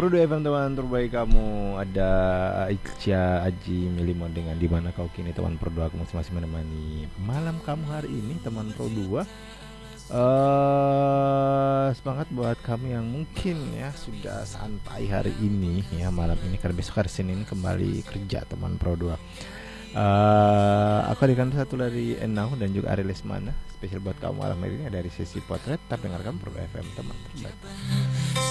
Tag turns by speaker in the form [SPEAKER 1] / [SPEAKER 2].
[SPEAKER 1] Pro 2 FM teman terbaik kamu. Ada Ica Aji Milimo dengan Dimana Kau Kini. Teman Pro 2 aku masih menemani malam kamu hari ini teman Pro 2. Semangat buat kamu yang mungkin ya sudah santai hari ini ya, malam ini, karena besok hari Senin kembali kerja teman Pro 2. Aku akan satu dari Enau dan juga Ari Lesmana. Spesial buat kamu malam hari ini dari sesi potret. Tapi dengarkan Pro 2 FM teman terbaik.